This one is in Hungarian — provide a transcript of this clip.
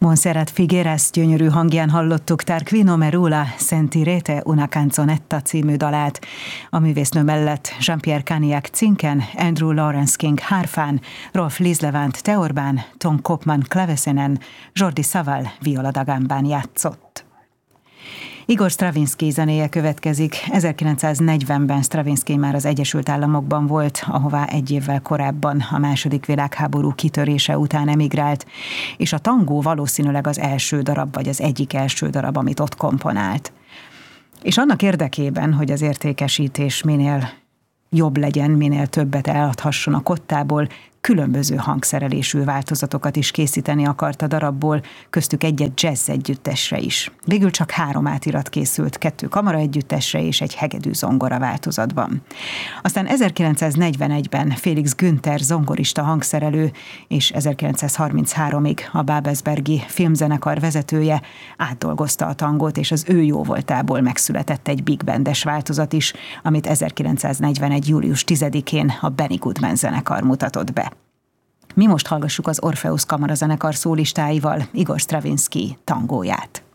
Montserrat Figueras gyönyörű hangján hallottuk Tarquino Merula Sentirete una canzonetta című dalát. A művésznő mellett Jean-Pierre Caniac cinken, Andrew Lawrence King hárfán, Rolf Lislevant teorbán, Tom Kopman klaveszinen, Jordi Savall viola da gambán játszott. Igor Stravinsky zenéje következik. 1940-ben Stravinsky már az Egyesült Államokban volt, ahová egy évvel korábban a II. Világháború kitörése után emigrált, és a tangó valószínűleg az első darab, vagy az egyik első darab, amit ott komponált. És annak érdekében, hogy az értékesítés minél jobb legyen, minél többet eladhasson a kottából, különböző hangszerelésű változatokat is készíteni akart a darabból, köztük egy-egy jazz együttesre is. Végül csak 3 átirat készült, 2 kamara együttesre és egy hegedű zongora változatban. Aztán 1941-ben Felix Günther zongorista hangszerelő, és 1933-ig a Babelsbergi filmzenekar vezetője átdolgozta a tangót, és az ő jóvoltából megszületett egy big bandes változat is, amit 1941. július 10-én a Benny Goodman zenekar mutatott be. Mi most hallgassuk az Orpheus kamarazenekar szólistáival Igor Stravinsky tangóját.